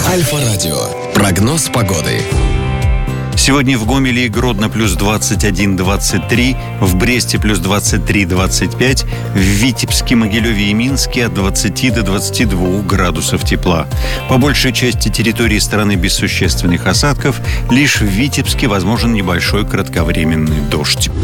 Альфа-радио. Прогноз погоды. Сегодня в Гомеле и Гродно плюс 21-23, в Бресте плюс 23-25, в Витебске, Могилеве и Минске от 20 до 22 градусов тепла. По большей части территории страны без существенных осадков, лишь в Витебске возможен небольшой кратковременный дождь.